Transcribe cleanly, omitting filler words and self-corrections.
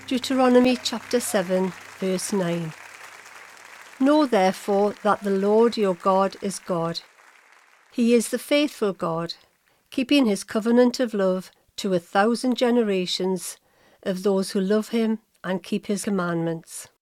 Deuteronomy chapter 7, verse 9. Know therefore that the Lord your God is God. He is the faithful God, keeping his covenant of love to 1,000 generations of those who love him and keep his commandments.